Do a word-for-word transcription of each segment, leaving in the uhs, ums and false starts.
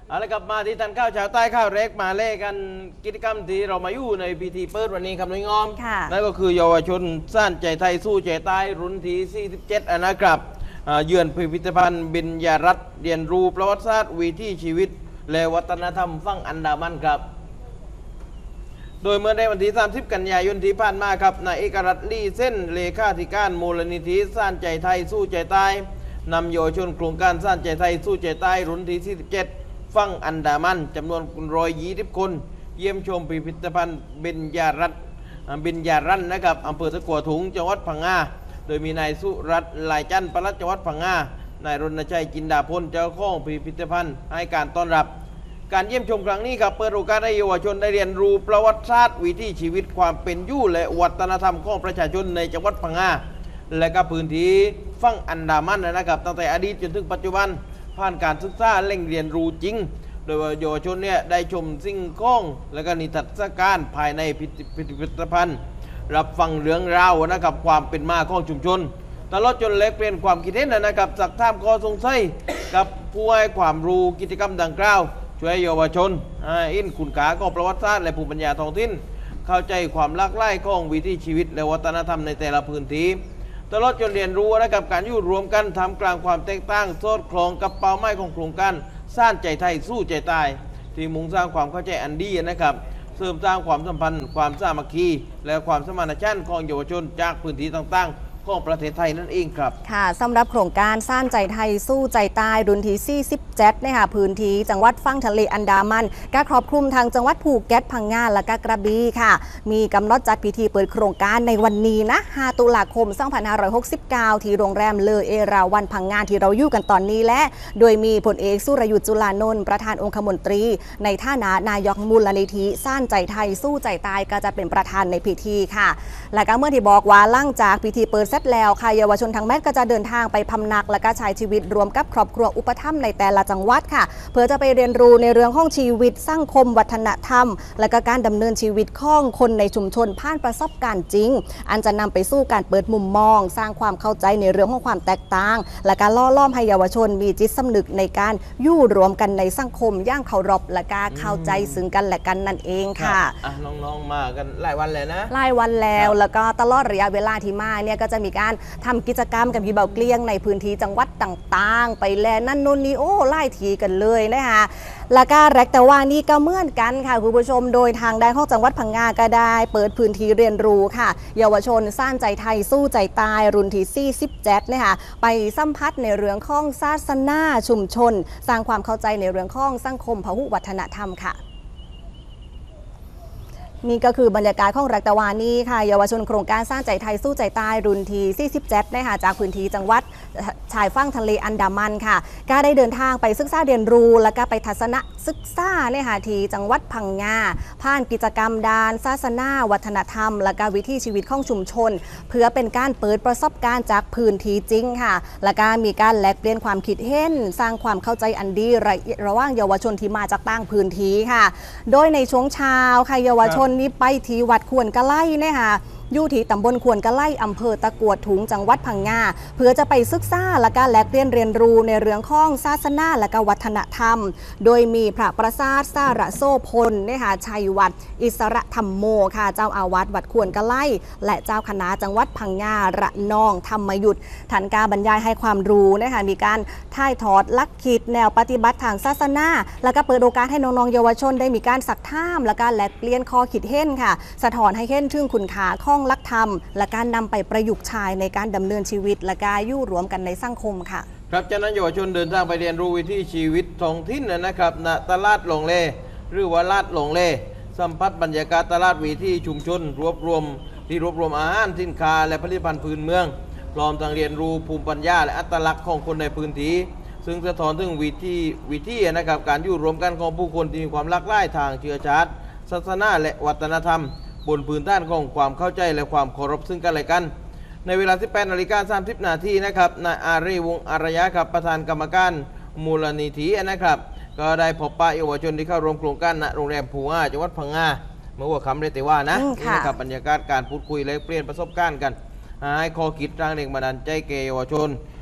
เอาละกลับมาที่ทันข้าวชาวใต้ข้าวเล็กมาเล่กันกิจกรรมที่เรามาอยู่ในพิธีเปิดวันนี้ครับน้อยงอมนั่นก็คือเยาวชนสร้างใจไทยสู้ใจใต้รุ่นที่สี่สิบเจ็ดนะครับเยือนพิพิธภัณฑ์บิญญารัตน์เรียนรู้ประวัติศาสตร์วิถีชีวิตและวัฒนธรรมฝั่งอันดามันครับโดยเมื่อในวันที่สามสิบกันยายนที่ผ่านมาครับนายเอกรัตน์ลี่เส้นเลขาธิการมูลนิธิสร้างใจไทยสู้ใจใต้นำเยาวชนโครงการสร้างใจไทยสู้ใจใต้รุ่นที่สี่สิบเจ็ดฝั่งอันดามันจำนวนร้อยยี่สิบคนเยี่ยมชมพิพิธภัณฑ์บิญญารัตน์บิญญารัตน์นะครับอำเภอตะกั่วถุงจังหวัดพังงาโดยมีนายสุรัตน์ลายจันทร์ปลัดจังหวัดพังงานายรณชัยจินดาพลเจ้าของพิพิธภัณฑ์ให้การต้อนรับการเยี่ยมชมครั้งนี้ครับเปิดโอกาสให้เยาวชนได้เรียนรู้ประวัติศาสตร์วิถีชีวิตความเป็นอยู่และวัฒนธรรมของประชาชนในจังหวัดพังงาและก็พื้นที่ฝั่งอันดามันนะครับตั้งแต่อดีตจนถึงปัจจุบันผ่านการศึกษาเร่งเรียนรู้จริงโดยเยาวชนเนี่ยได้ชมสิ่งของและก็นิทรรศการภายในพิพิธภัณฑ์รับฟังเรื่องราวนะครับความเป็นมาของชุมชนตลอดจนแลกเปลี่ยนความคิดเห็นนะครับสักถามข้อสงสัยกับผู้ให้ความรู้กิจกรรมดังกล่าวช่วยเยาวชนอินคุณค่าของประวัติศาสตร์และภูมิปัญญาท้องถิ่นเข้าใจความหลากหลายของวิถีชีวิตและวัฒนธรรมในแต่ละพื้นที่ตลอดจนเรียนรู้นะครับการอยู่รวมกันทำกลางความแตกต่างสอดคล้องกับเป้าหมายของโครงการสร้างใจไทยสู้ใจใต้ที่มุ่งสร้างความเข้าใจอันดีนะครับเสริมสร้างความสัมพันธ์ความสามัคคีและความสมานฉันท์ของเยาวชนจากพื้นที่ต่างๆของประเทศไทยนั่นเองครับค่ะสำหรับโครงการสร้างใจไทยสู้ใจใต้รุ่นที่สี่สิบเจ็ดนะคะพื้นที่จังหวัดฝั่งทะเลอันดามันก็ครอบคลุมทางจังหวัดภูเก็ตพังงาและก็กระบี่ค่ะมีกำหนดจัดพิธีเปิดโครงการในวันนี้นะห้าตุลาคมสองพันห้าร้อยหกสิบเก้าที่โรงแรมเลอเอราวันพังงาที่เราอยู่กันตอนนี้และโดยมีพลเอกสุรยุทธจุลานนท์ประธานองคมนตรีในฐานะนายกมูลนิธิสร้างใจไทยสู้ใจใต้ก็จะเป็นประธานในพิธีค่ะและก็เมื่อที่บอกว่าหลังจากพิธีเปิดเสร็จแล้วค่ะเยาวชนทางแมทก็จะเดินทางไปพำนักและก็ใช้ชีวิตรวมกับครอบครัวอุปถัมภ์ในแต่ละจังหวัดค่ะเพื่อจะไปเรียนรู้ในเรื่องของชีวิตสังคมวัฒนธรรมและก็การดำเนินชีวิตของคนในชุมชนผ่านประสบการณ์จริงอันจะนำไปสู่การเปิดมุมมองสร้างความเข้าใจในเรื่องของความแตกต่างและการล่อล้อมให้เยาวชนมีจิตสำนึกในการอยู่รวมกันในสังคมอย่างเคารพและก็เข้าใจซึ่งกันและกันนั่นเองค่ะน้องๆมากันหลายวันเลยนะหลายวันแล้วแล้วก็ตลอดระยะเวลาที่มาเนี่ยก็จะมีการทำกิจกรรมกับพี่เบาเกลี้ยงในพื้นที่จังหวัดต่างๆไปแลนั่นนู่นนี่โอ้ไล่ทีกันเลยนะคะแล้วก็แรกแต่ว่านี่ก็เหมือนกันค่ะคุณผู้ชมโดยทางด้านของจังหวัดพังงาก็ได้เปิดพื้นที่เรียนรู้ค่ะเยาวชนสร้างใจไทยสู้ใจใต้รุ่นที่สี่สิบเจ็ดนะคะไปสัมผัสในเรื่องของศาสนาชุมชนสร้างความเข้าใจในเรื่องของสังคมพหุวัฒนธรรมค่ะนี่ก็คือบรรยากาศของรักตะวานี่ค่ะเยาวชนโครงการสร้างใจไทยสู้ใจใต้รุ่นที่สี่สิบเจ็ดนะคะจากพื้นที่จังหวัดชายฝั่งทะเลอันดามันค่ะก็ได้เดินทางไปศึกษาเรียนรู้และก็ไปทัศนศึกษาเนี่ยค่ะที่จังหวัดพังงาผ่านกิจกรรมด้านศาสนาวัฒนธรรมและก็วิถีชีวิตของชุมชนเพื่อเป็นการเปิดประสบการณ์จากพื้นที่จริงค่ะและก็มีการแลกเปลี่ยนความคิดเห็นสร้างความเข้าใจอันดีระหว่างเยาวชนที่มาจากต่างพื้นที่ค่ะโดยในช่วงเช้าค่ะเยาวชนนี้ไปที่วัดขวนกะไล่นะคะอยู่ที่ตำบลขวนกะไล่อำเภอตะกั่วถุงจังหวัดพังงาเพื่อจะไปศึกษาและก็แลกเปลี่ยนเรียนรู้ในเรื่องของศาสนาและก็วัฒนธรรมโดยมีพระประสาทสาระโซพลนะคะชัยวัดอิสระธรรมโมค่ะเจ้าอาวาสวัดขวนกะไล่และเจ้าคณะจังหวัดพังงาระนองธรรมยุทธทันการบรรยายให้ความรู้นะคะมีการถ่ายทอดลักคิดแนวปฏิบัติทางศาสนาและก็เปิดโอกาสให้น้องๆเยาวชนได้มีการสักถามและการแลกเปลี่ยนข้อคิดเห็นค่ะสะท้อนให้เห็นถึงคุณค่าของลักธรรมและการนำไปประยุกต์ใช้ในการดำเนินชีวิตและการอยู่รวมกันในสังคมค่ะครับจากนั้นเยาวชนเดินทางไปเรียนรู้วิถีชีวิตท้องถิ่นนะครับณตลาดหลงเลหรือว่าลาดหลงเลสัมผัสบรรยากาศตลาดวิถีชุมชนรวบรวมที่รวบรวมอาหารสินค้าและผลิตภัณฑ์พื้นเมืองพร้อมทั้งเรียนรู้ภูมิปัญญาและอัตลักษณ์ของคนในพื้นที่ซึ่งสะท้อนถึงวิถีวิถีนะครับการอยู่รวมกันของผู้คนที่มีความหลากหลายทางเชื้อชาติศาสนาและวัฒนธรรมบนพื้นฐานของความเข้าใจและความเคารพซึ่งกันและกันในเวลา สิบแปดนาฬิกาสามสิบนาทีนะครับนายอารีวงศ์อารยะครับประธานกรรมการมูลนิธินะครับก็ได้พบปะเยาวชนที่เข้าร่วมโครงการณโรงแรมภูงาจังหวัดพังงาเมื่อวันคำเรติว่านะนี่นะครับบรรยากาศการพูดคุยและเปลี่ยนประสบการณ์กันให้ข้อคิดทางเด็กมาดันใจแก่เยาวชน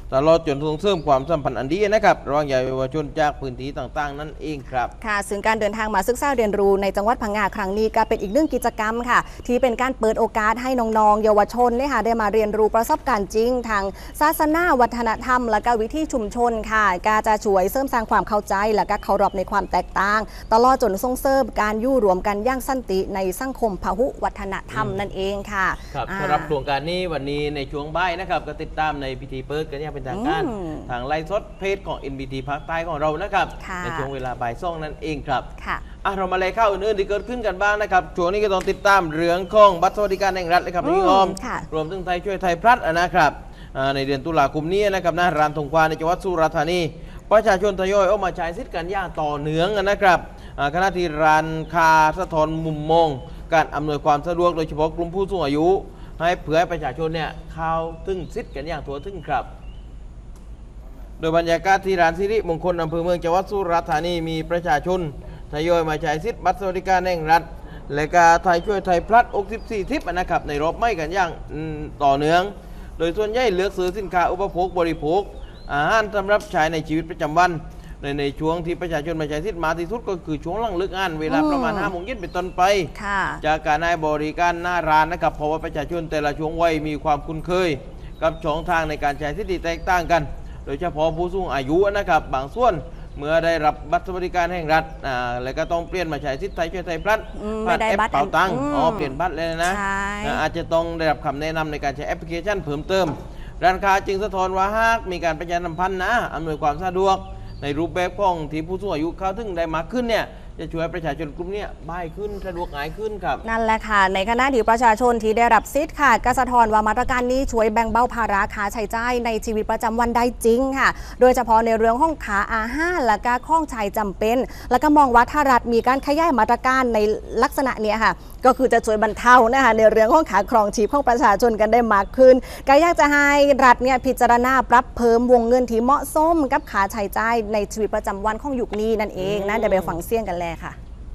ตลอดจนส่งเสริมความสัมพันธ์อันดีนะครับระหว่างเยาวชนจากพื้นที่ต่างๆนั่นเองครับค่ะซึ่งการเดินทางมาศึกษาเรียนรู้ในจังหวัดพังงาครั้งนี้ก็เป็นอีกหนึ่งกิจกรรมค่ะที่เป็นการเปิดโอกาสให้น้องๆเยาวชนเนี่ยค่ะได้มาเรียนรู้ประสบการณ์จริงทางศาสนาวัฒนธรรมและก็วิถีชุมชนค่ะการจะช่วยเสริมสร้างความเข้าใจและก็เคารพในความแตกต่างตลอดจนส่งเสริมการอยู่รวมกันอย่างสันติในสังคมพหุวัฒนธรรมนั่นเองค่ะครับสำหรับโครงการนี้วันนี้ในช่วงบ่ายนะครับก็ติดตามในพิธีเปิดกันอย่างเป็นทางการทางไลฟ์สดเพจของ เอ็น บี ที ภาคใต้ของเรานะครับในช่วงเวลาบ่ายสองนั่นเองครับค่ะเรามาเลยเข้าอื่นๆที่เกิดขึ้นกันบ้างนะครับช่วงนี้ก็ต้องติดตามเรื่องของบัตรสวัสดิการแห่งรัฐเลยครับพี่อ้อมรวมถึงไทยช่วยไทยพลัดนะครับในเดือนตุลาคมนี้นะครับนะร้านทงควาในจังหวัดสุราษฎร์ธานีประชาชนทยอยออกมาใช้สิทธิ์กันอย่างต่อเนื่องนะครับขณะที่ร้านค้าสะท้อนมุมมองการอำนวยความสะดวกโดยเฉพาะกลุ่มผู้สูงอายุให้เผื่อประชาชนเนี่ยเข้าถึงสิทธิ์กันอย่างทั่วถึงครับโดยบรรยากาศที่ร้านสิริมงคลอำเภอเมืองจังหวัดสุราษฎร์ธานีมีประชาชนทยอยมาใช้สิทธิ์บัตรสวัสดิการแห่งรัฐและก็ไทยช่วยไทยพลัดหกสิบสี่ทิปนะครับในรอบไม่กันอย่างต่อเนื่องโดยส่วนใหญ่เลือกซื้อสินค้าอุปโภคบริโภคอาหารสำหรับใช้ในชีวิตประจำวันในในช่วงที่ประชาชนมาใช้สิทธิ์มาที่สุดก็คือช่วงหลังเลิกงานเวลาประมาณห้าโมงเย็นเป็นต้นไปจากการให้บริการหน้าร้านนะครับเพราะว่าประชาชนแต่ละช่วงวัยมีความคุ้นเคยกับช่องทางในการใช้สิทธิ์ที่แตกต่างกันโดยเฉพาะผู้สูงอายุนะครับบางส่วนเมื่อได้รับบัตรสวัสดิการแห่งรัฐอ่าแล้วก็ต้องเปลี่ยนมาใช้สิทธิ์ไทยช่วยไทยพลัดผ่านแอปเป๋าตังค์อ๋อเปลี่ยนบัตรเลยนะอาจจะต้องได้รับคำแนะนำในการใช้แอปพลิเคชันเพิ่มเติมร้านค้าจึงสะท้อนว่าหากมีการประชาสัมพันธ์นะอำนวยความสะดวกในรูปแบบของที่ผู้สูงอายุเข้าถึงได้มากขึ้นเนี่ยจะช่วยประชาชนกลุ่มนี้บ่ายขึ้นสะดวกง่ายขึ้นครับนั่นแหละค่ะในขณะที่ประชาชนที่ได้รับสิทธิ์ค่ะก็สะท้อนว่ามาตรการนี้ช่วยแบ่งเบาภาระค่าใช้จ่ายในชีวิตประจำวันได้จริงค่ะโดยเฉพาะในเรื่องของค่าอาหารและก็ของใช้จำเป็นแล้วก็มองว่าถ้ารัฐมีการขยายมาตรการในลักษณะนี้ค่ะก็คือจะช่วยบรรเทานะคะในเรื่องของค่าครองชีพของประชาชนกันได้มากขึ้นก็อยากจะให้รัฐเนี่ยพิจารณาปรับเพิ่มวงเงินที่เหมาะสมกับค่าใช้จ่ายในชีวิตประจำวันของยุคนี้นั่นเองนะเดี๋ยวไปฟังเสียงกันเลยค่ะ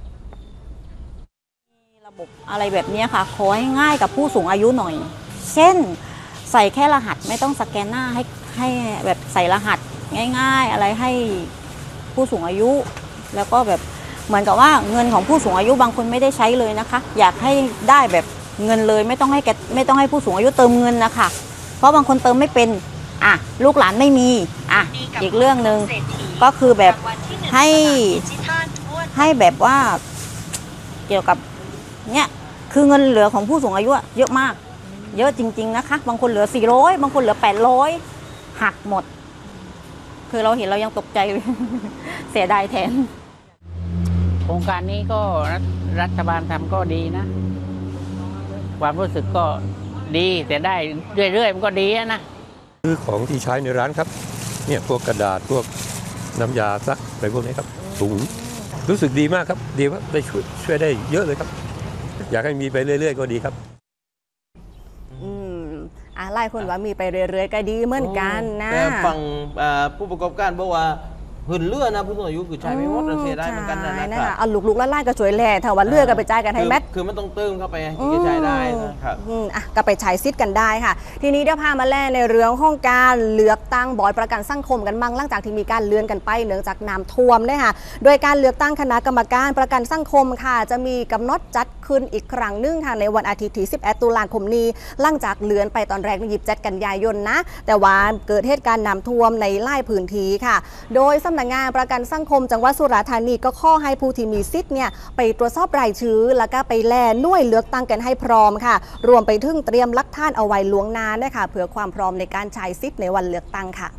ระบบอะไรแบบนี้ค่ะขอให้ง่ายกับผู้สูงอายุหน่อยเช่นใส่แค่รหัสไม่ต้องสแกนหน้าให้ให้แบบใส่รหัสง่ายๆอะไรให้ผู้สูงอายุแล้วก็แบบเหมือนกับว่าเงินของผู้สูงอายุบางคนไม่ได้ใช้เลยนะคะอยากให้ได้แบบเงินเลยไม่ต้องให้แกไม่ต้องให้ผู้สูงอายุเติมเงินนะคะเพราะบางคนเติมไม่เป็นอ่ะลูกหลานไม่มีอ่ะอีกเรื่องหนึ่งก็คือแบบให้ให้แบบว่าเกี่ยวกับเนี่ยคือเงินเหลือของผู้สูงอายุเยอะมากเยอะจริงๆนะคะบางคนเหลือสี่ร้อยบางคนเหลือแปดร้อยหักหมดคือเราเห็นเรายังตกใจ เสียดายแทนโครงการนี้ก็รัฐบาลทำก็ดีนะความรู้สึกก็ดีแต่ได้เรื่อยๆมันก็ดีนะซื้อของที่ใช้ในร้านครับเนี่ยพวกกระดาษพวกน้ำยาซักอะไรพวกนี้ครับถุงรู้สึกดีมากครับดีว่าได้ช่วยช่วยได้เยอะเลยครับอยากให้มีไปเรื่อยๆก็ดีครับอืมอ่ะหลายคนว่ามีไปเรื่อยๆก็ดีเหมือนกันนะแต่ฝั่งผู้ประกอบการบอกว่าหื่นเลื่อนะผู้สูงอายุคือใช้ไม่หมดเสียได้เหมือนกันนะครับเอาลุกๆล่าๆก็ช่วยแหล่ถ้าว่าเลือกกันไปจ่ายกันให้แมทคือมันต้องเติมเข้าไปที่จะใช้ได้นะครับอ่ะก็ไปใช้ซิทกันได้ค่ะทีนี้เดี๋ยวพามาแล่ในเรื่องของการเลือกตั้งบอร์ดประกันสังคมกันบ้างหลังจากที่มีการเลื่อนกันไปเนื่องจากน้ำท่วมเนี่ยค่ะโดยการเลือกตั้งคณะกรรมการประกันสังคมค่ะจะมีกำหนดจัดขึ้นอีกครั้งหนึ่งค่ะในวันอาทิตย์ที่สิบเอ็ดตุลาคมนี้หลังจากเลื่อนไปตอนแรกในยี่สิบเจ็ดกันยายนนะแต่ว่าเกิดเหตุการณ์น้ำท่วมในหลายพื้นที่ค่ะโดยสำนักงานประกันสังคมจังหวัดสุราษฎร์ธานีก็ข้อให้ผู้ที่มีสิทธิ์เนี่ยไปตรวจสอบรายชื่อแล้วก็ไปแลหน่วยเลือกตั้งกันให้พร้อมค่ะรวมไปถึงเตรียมหลักฐานเอาไว้ล่วงหน้านะคะเพื่อความพร้อมในการใช้สิทธิ์ในวันเลือกตั้งค่ะ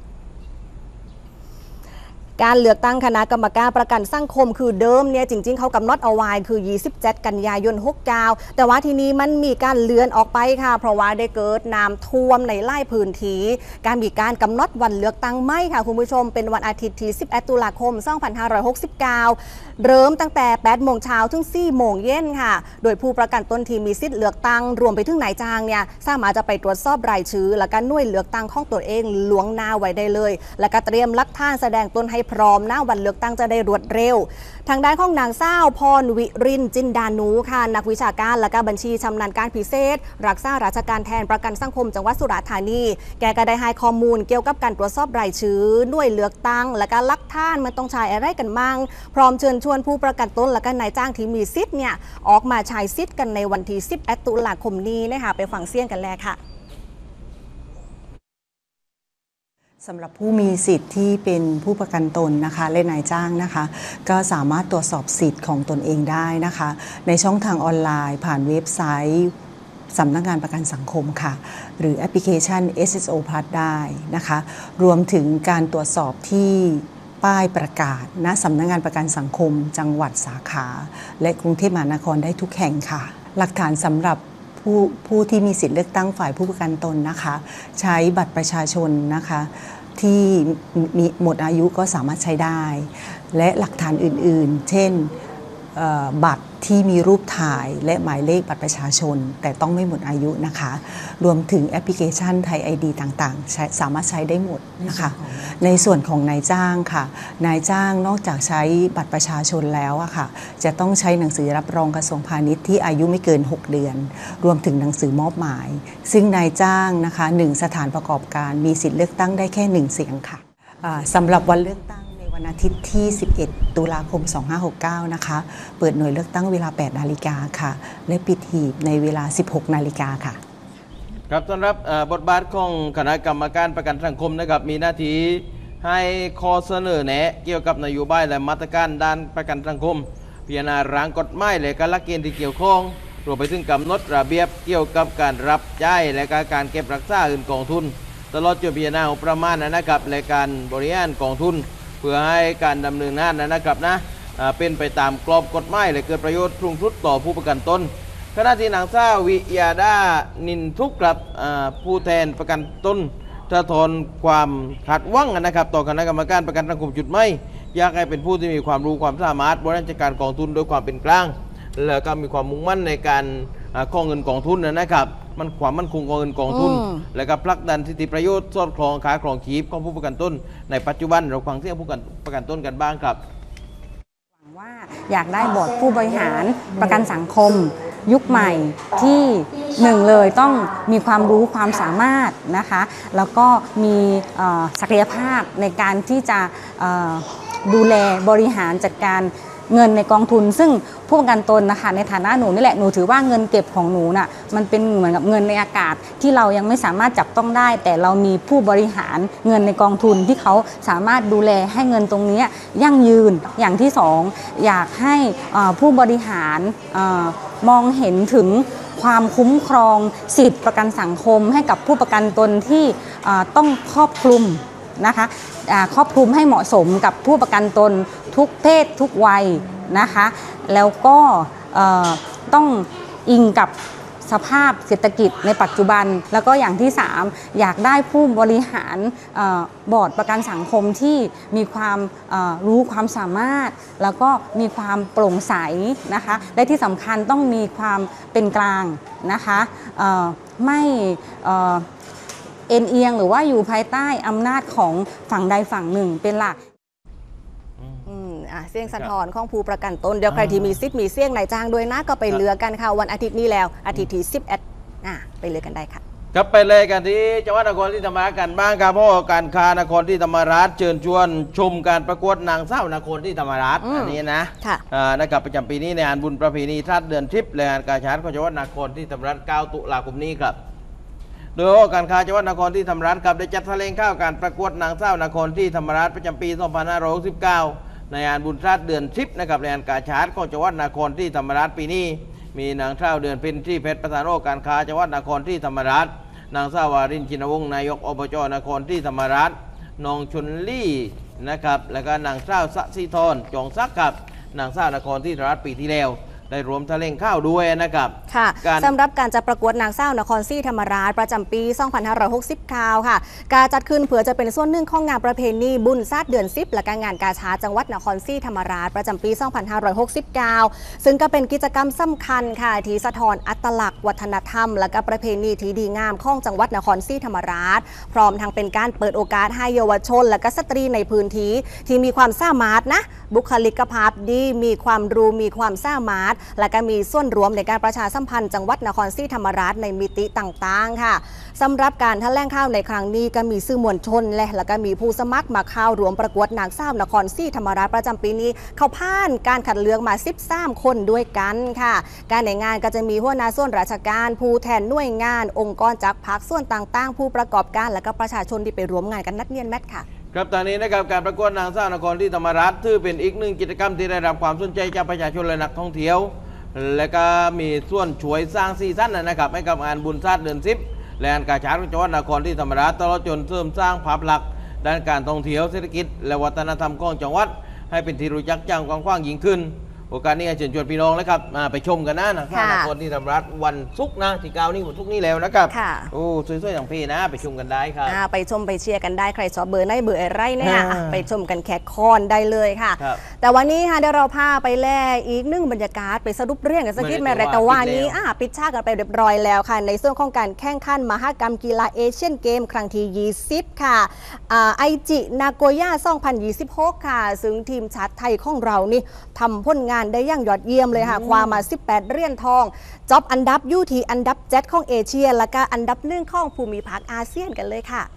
การเลือกตั้งคณะกรรมการประกันสังคมคือเดิมเนี่ยจริงๆเขากำหนดเอาไว้คือยี่สิบเจ็ดกันยายนหกสิบเก้าแต่ว่าทีนี้มันมีการเลื่อนออกไปค่ะเพราะว่าได้เกิดน้ำท่วมในหลายพื้นที่การมีการกำหนดวันเลือกตั้งใหม่ค่ะคุณผู้ชมเป็นวันอาทิตย์ที่สิบเอ็ดตุลาคมสองพันห้าร้อยหกสิบเก้าเริ่มตั้งแต่แปดโมงเช้าถึงสี่โมงเย็นค่ะโดยผู้ประกันตนที่มีสิทธิ์เลือกตั้งรวมไปถึงนายจ้างเนี่ยสามารถจะไปตรวจสอบรายชื่อและก็หน่วยเลือกตั้งของตัวเองล่วงหน้าไว้ได้เลยและก็เตรียมหลักฐานแสดงตนให้พร้อมหน้าวันเลือกตั้งจะได้รวดเร็วทางด้านของนางเศร้าพรวิรินจินดานูค่ะนักวิชาการและก็บัญชีชำนาญการพิเศษรักษาราชการแทนประกันสังคมจังหวัดสุราษฎร์ธานีแกก็ได้ให้ข้อมูลเกี่ยวกับการตรวจสอบรายชื่อหน่วยเลือกตั้งและก็ลักท่านมันต้องใช้อะไรกันมั่งพร้อมเชิญชวนผู้ประกันตนและก็นายจ้างที่มีสิทธิ์เนี่ยออกมาใช้สิทธิ์กันในวันที่สิบเอ็ดตุลาคมนี้นะคะไปฟังเสียงกันแล้วค่ะสำหรับผู้มีสิทธิ์ที่เป็นผู้ประกันตนนะคะและนายจ้างนะคะก็สามารถตรวจสอบสิทธิ์ของตนเองได้นะคะในช่องทางออนไลน์ผ่านเว็บไซต์สำนักงานประกันสังคมค่ะหรือแอปพลิเคชัน เอส เอส โอ Plus ได้นะคะรวมถึงการตรวจสอบที่ป้ายประกาศณสำนักงานประกันสังคมจังหวัดสาขาและกรุงเทพมหานครได้ทุกแห่งค่ะหลักฐานสำหรับผู้ผู้ที่มีสิทธิ์เลือกตั้งฝ่ายผู้ประกันตนนะคะใช้บัตรประชาชนนะคะที่มีหมดอายุก็สามารถใช้ได้และหลักฐานอื่นๆเช่นบัตรที่มีรูปถ่ายและหมายเลขบัตรประชาชนแต่ต้องไม่หมดอายุนะคะรวมถึงแอปพลิเคชันไทย ไอ ดี ต่างๆสามารถใช้ได้หมดนะคะในส่วนของนายจ้างค่ะนายจ้างนอกจากใช้บัตรประชาชนแล้วอะค่ะจะต้องใช้หนังสือรับรองกระทรวงพาณิชย์ที่อายุไม่เกินหกเดือนรวมถึงหนังสือมอบหมายซึ่งนายจ้างนะคะหนึ่งสถานประกอบการมีสิทธิ์เลือกตั้งได้แค่หนึ่งเสียงค่ะสำหรับวันเลือกตั้งวันอาทิตย์ที่สิบเอ็ดตุลาคมสองพันห้าร้อยหกสิบเก้านะคะเปิดหน่วยเลือกตั้งเวลาแปดนาฬิกาค่ะและปิดหีบในเวลาสิบหกนาฬิกาค่ะครับสำหรับบทบาทของคณะกรรมการประกันสังคมนะครับมีหน้าที่ให้ข้อเสนอแนะเกี่ยวกับนโยบายและมาตรการด้านประกันสังคมพิจารณาร่างกฎหมายและหลักเกณฑ์ที่เกี่ยวข้องรวมไปถึงกำหนดระเบียบเกี่ยวกับการรับจ่ายและการเก็บรักษาเงินกองทุนตลอดจนพิจารณาประมาณนะครับและการบริหารกองทุนเพื่อให้การดำเนินงานนะครับนะเป็นไปตามกรอบกฎหมายและเกิดประโยชน์สูงสุดต่อผู้ประกันตนขณะที่นางสาววิยาดานินทุกกับผู้แทนประกันตนสะท้อนความขัดหวังนะครับต่อคณะกรรมการประกันสังคมจุดไม่อยากให้เป็นผู้ที่มีความรู้ความสามารถบริหารจัดการกองทุนโดยความเป็นกลางแล้วก็มีความมุ่งมั่นในการคงเงินกองทุนนะครับมันความมั่นคงของเงินกองทุนและก็ผลักดันสิทธิประโยชน์สอดคล้องขาครองชีพของผู้ประกันตนในปัจจุบันเราฟังเสียงผู้ประกันตนกันบ้างครับหวังว่าอยากได้บอร์ดผู้บริหารประกันสังคมยุคใหม่ที่หนึ่งเลยต้องมีความรู้ความสามารถนะคะแล้วก็มีศักยภาพในการที่จะดูแลบริหารจัดการเงินในกองทุนซึ่งผู้ประกันตนนะคะในฐานะหนูนี่แหละหนูถือว่าเงินเก็บของหนูน่ะมันเป็นเหมือนกับเงินในอากาศที่เรายังไม่สามารถจับต้องได้แต่เรามีผู้บริหารเงินในกองทุนที่เขาสามารถดูแลให้เงินตรงนี้ยั่งยืนอย่างที่สองอยากให้ผู้บริหารมองเห็นถึงความคุ้มครองสิทธิประกันสังคมให้กับผู้ประกันตนที่ต้องครอบคลุมนะคะครอบคลุมให้เหมาะสมกับผู้ประกันตนทุกเพศทุกวัยนะคะแล้วก็ต้องอิงกับสภาพเศรษฐกิจในปัจจุบันแล้วก็อย่างที่สามอยากได้ผู้บริหารบอร์ดประกันสังคมที่มีความรู้ความสามารถแล้วก็มีความโปร่งใสนะคะและที่สำคัญต้องมีความเป็นกลางนะคะไม่เอ็นเอียงหรือว่าอยู่ภายใต้อำนาจของฝั่งใดฝั่งหนึ่งเป็นหลักเสี่ยงสะท้อนของผู้ประกันตนเดี๋ยวใครที่มีสิทธิ์มีเสี่ยงนายจ้างด้วยนะก็ไปเลือกกันค่ะวันอาทิตย์นี้แล้วอาทิตย์ที่สิบเอ็ดอ่ะไปเลือกกันได้ค่ะครับไปเลยกันที่จังหวัดนครศรีธรรมราชกันบ้างครับเพราะการค้านครศรีธรรมราชเชิญชวนชมการประกวดนางสาวนครศรีธรรมราชอันนี้นะค่ะนะครับประจำปีนี้ในงานบุญประเพณีทาสเดือนทิพย์และงานกาชาดของจังหวัดนครศรีธรรมราชเก้าตุลาคมนี้ครับโดยการค้าจังหวัดนครศรีธรรมราชครับได้จัดแถลงข่าวการประกวดนางสาวนครศรีธรรมราชประจำปีสองพันห้าร้อยหกสิบเก้าในงานบุญทาสเดือนทิพย์นะครับในงานกาชาดของจังหวัดนครศรีธรรมราชปีนี้มีนางสาวเดือนเพ็ญที่เพชรประธานองค์การค้าจังหวัดนครศรีธรรมราชนางสาววารินชินวงศ์นายกอบจนครศรีธรรมราชน้องชนลี่นะครับแล้วก็นางสาวสศิธรจงซักกับนางสาวนครศรีธรรมราชปีที่แล้วได้รวมแถลงข่าวด้วยนะครับค่ะการสำหรับการจัดประกวดนางสาวนครศรีธรรมราชประจำปี สองพันห้าร้อยหกสิบเก้า ค่ะการจัดขึ้นเพื่อจะเป็นส่วนหนึ่งของงานประเพณีบุญศาสตร์เดือนสิบและการงานกาชาดจังหวัดนครศรีธรรมราชประจำปี สองพันห้าร้อยหกสิบเก้า ซึ่งก็เป็นกิจกรรมสำคัญค่ะที่สะท้อนอัตลักษณ์วัฒนธรรมและก็ประเพณีที่ดีงามของจังหวัดนครศรีธรรมราชพร้อมทั้งเป็นการเปิดโอกาสให้เยาวชนและก็สตรีในพื้นที่ที่มีความสามารถนะบุคลิกภาพดีมีความรู้มีความสามารถและก็มีส่วนร่วมในการประชาสัมพันธ์จังหวัดนครศรีธรรมราชในมิติต่างๆค่ะสำหรับการแถลงข่าวในครั้งนี้ก็มีสื่อมวลชนและแล้วก็มีผู้สมัครมาเข้ารวมประกวดนางสาวนครศรีธรรมราชประจำปีนี้เขาผ่านการคัดเลือกมาสิบสามคนด้วยกันค่ะการในงานก็จะมีหัวหน้าส่วนราชการผู้แทนหน่วยงานองค์กรจากภาคส่วนต่างๆผู้ประกอบการและก็ประชาชนที่ไปร่วมงานกันนัดเนียนแมทค่ะครับตอนนี้นะครับการประกวดนางสาวนครศรีธรรมราชถือเป็นอีกหนึ่งกิจกรรมที่ได้รับความสนใจจากประชาชนและนักท่องเที่ยวและก็มีส่วนช่วยสร้างซีซั่นนะครับให้กับงานบุญศาสตร์เดือนสิบและงานกาชาดจังหวัดนครศรีธรรมราชตลอดจนเสริมสร้างภาพลักษณ์ด้านการท่องเที่ยวเศรษฐกิจและวัฒนธรรมของจังหวัดให้เป็นที่รู้จักจ้างกว้างยิ่งขึ้นโอกาสนี้เชิญชวนพี่น้องนะครับมาไปชมกันนะนางสาวนครศรีธรรมราชวันศุกร์นะที่เก้านี้วันศุกร์นี้แล้วนะครับโอ้สวยๆอย่างพี่นะไปชมกันได้ครับไปชมไปเชียร์กันได้ใครชอบเบอร์ไหนเบอร์อะไรเนี่ยไปชมกันแขกคอนได้เลยค่ะแต่วันนี้ค่ะเดี๋ยวเราพาไปแล่อีกหนึ่งบรรยากาศไปสรุปเรื่องกันสักนิดแม่แต่ว่านี้ปิดฉากกันไปเรียบร้อยแล้วค่ะในส่วนของการแข่งขันมหกรรมกีฬาเอเชียนเกมครั้งที่ยี่สิบค่ะไอจินาโกย่าสองพันยี่สิบหกค่ะซึ่งทีมชาติไทยของเรานี่ทำผลงานได้อย่างยอดเยี่ยมเลยค่ะคว้ามาสิบแปดเหรียญทองจ็อบอันดับยูทีอันดับเจ็ดของเอเชียและก็อันดับหนึ่งของภูมิภาคอาเซียนกันเลยค่ะ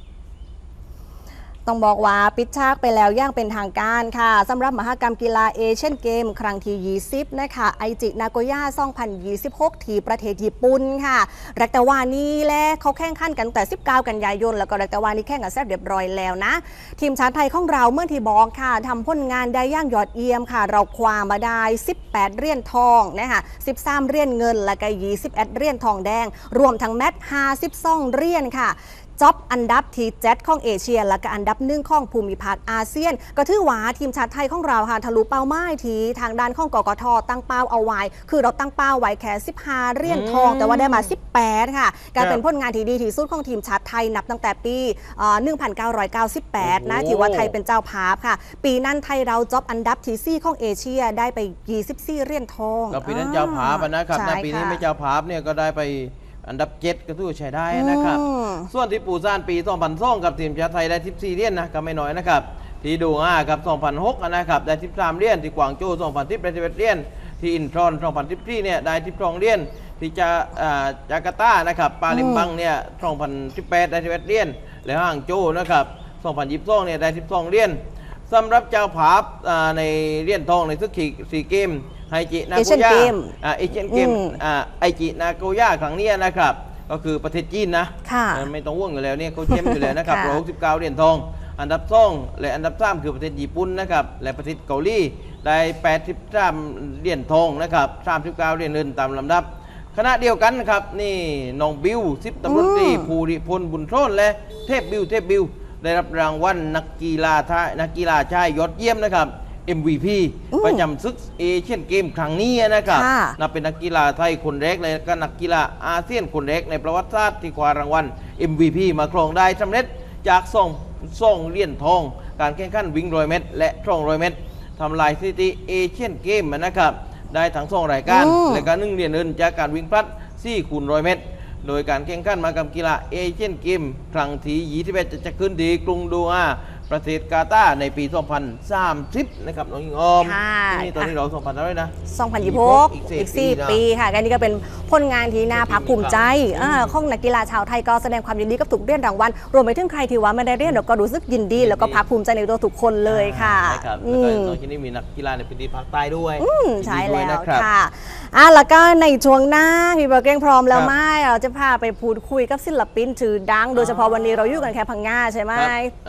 ต้องบอกว่าปิดฉากไปแล้วอย่างเป็นทางการค่ะสำหรับมหกรรมกีฬาเอเชียนเกมครั้งที่ยี่สิบนะคะไอจินาโกย่าสองพันยี่สิบหกที่ประเทศญี่ปุ่นค่ะรักแต่วานี้และเขาแข่งขันกันแต่สิบเก้ากันยายนแล้วก็รักแต่วานี้แข่งกันแซ่บเรียบร้อยแล้วนะทีมชาติไทยของเราเมื่อที่บอกค่ะทำผลงานได้อย่างยอดเยี่ยมค่ะเราคว้ามาได้สิบแปดเหรียญทองนะคะสิบสามเหรียญเงินและก็ยี่สิบเอ็ดเหรียญทองแดงรวมทั้งแมตช์ห้าสิบสองเหรียญค่ะจ็อบอันดับที่เจ็ดของเอเชียและก็อันดับหนึ่งของภูมิภาคอาเซียนก็ถือว่าทีมชาติไทยของเราค่ะทะลุเป้าหมายที่ทางด้านของกกท.ตั้งเป้าเอาไว้คือเราตั้งเป้าไว้แค่สิบห้าเหรียญทองแต่ว่าได้มาสิบแปดค่ะการเป็นผลงานที่ดีที่สุดของทีมชาติไทยนับตั้งแต่ปีหนึ่งพันเก้าร้อยเก้าสิบแปดนะที่ว่าไทยเป็นเจ้าภาพค่ะปีนั้นไทยเราจ็อบอันดับที่สี่ของเอเชียได้ไปยี่สิบสี่เหรียญทองเราปีนั้นเจ้าภาพนะครับในปีนี้ไม่เจ้าภาพเนี่ยก็ได้ไปอันดับเจ็ดก็ถือใช้ได้นะครับส่วนที่ปูซานปีสองพันสองกับทีมชาติไทยได้สิบสี่เหรียญนะก็ไม่น้อยนะครับที่ดูง่ากับสองพันหกนะครับได้สิบสามเหรียญที่กวางโจวสองพันสิบได้สิบเอ็ดเหรียญที่อินทรอนสองพันสิบสี่เนี่ยได้สิบสองเหรียญที่จะจาการ์ตานะครับปาลิมบังเนี่ยสองพันสิบแปดได้สิบเอ็ดเหรียญและห่างโจวนะครับสองพันยี่สิบสองเนี่ยได้สิบสองเหรียญสำหรับเจ้าภาพในเหรียญทองในศึกซีเกมไอจินาโกย่าเอเชียนเกมไอจินาโกย่าครั้งนี้นะครับก็คือประเทศจีนนะไม่ต้องว่างอยู่แล้วเนี่ยเขาเจมอยู่แล้วนะครับร้อยหกสิบเก้าเหรียญทองอันดับสองและอันดับสามคือประเทศญี่ปุ่นนะครับและประเทศเกาหลีได้แปดสิบสามเหรียญทองนะครับสามสิบเก้าเหรียญเงินตามลำดับคณะเดียวกันครับนี่น้องบิวสิบตำรวจตรีภูริพลบุญโทนและเทพบิวเทพบิวได้รับรางวัลนักกีฬาชายนักกีฬาชายยอดเยี่ยมนะครับเอ็ม วี พี ประจำศึกเอเชียนเกมครั้งนี้นะครับนับเป็นนักกีฬาไทยคนแรกและก็นักกีฬาอาเซียนคนแรกในประวัติศาสตร์ที่คว้ารางวัล เอ็ม วี พี มาครองได้สำเร็จจากส่งส่งเหรียญทองการแข่งขันวิ่งร้อยเมตรและสองร้อยเมตรทำลายสถิติเอเชียนเกมนะครับได้ทั้งสองรายการและการหนึ่งเหรียญเงินจากการวิ่งพลัดสี่คูณร้อยเมตรโดยการแข่งขันมากับกีฬาเอเชียนเกมครั้งที่ยี่สิบเอ็ดจะจะขึ้นที่กรุงโดฮาประเทศกาตาร์ในปีสองพันสามสิบนะครับน้องยิงออมนี่ตอนนี้เราสองพันเท่าไหร่นะสองพันยี่สิบหกอีกสี่ปีค่ะอันนี้ก็เป็นผลงานที่น่าภาคภูมิใจของนักกีฬาชาวไทยก็แสดงความยินดีกับทุกเหรียญรางวัลรวมไปถึงใครที่ว่าไม่ได้เหรียญเราก็รู้สึกยินดีแล้วก็ภาคภูมิใจในตัวทุกคนเลยค่ะใช่ครับแล้วก็ตอนนี้มีนักกีฬาในพื้นที่ภาคใต้ด้วยใช่แล้วค่ะอ่ะแล้วก็ในช่วงหน้าพี่เบอร์เก้งพร้อมแล้วไหมเราจะพาไปพูดคุยกับศิลปินชื่อดังโดยเฉพาะวันนี้เราอยู่กันแค่พังงาใช่ไหม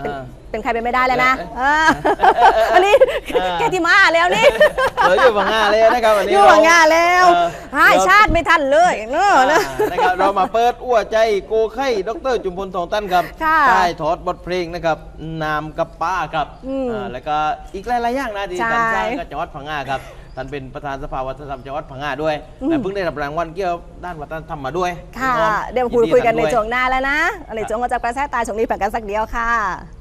เป็นใครเป็นไม่ได้แล้วนะอันนี้แกที่มาแล้วนี่เราอยู่ฝั่งงาแล้วนะครับวันนี้อยู่ฝั่งงาแล้วให้ชาติไม่ทันเลยเนอะนะครับเรามาเปิดอ้วใจโกไข่ดรจุมพลทองตั้นครับใต้ถอดบทเพลงนะครับนามกับป้าครับแล้วก็อีกหลายๆอย่างนะที่ท่านสร้างกับจังหวัดพังงาครับท่านเป็นประธานสภาวัฒนธรรมจังหวัดพังงาด้วยและเพิ่งได้รับรางวัลเกี่ยวด้านวัฒนธรรมมาด้วยค่ะเดี๋ยวคุยคุยกันในช่วงหน้าแล้วนะในช่วงเราจะกระแสตายช่วงนี้แบ่งกันสักเดียวค่ะ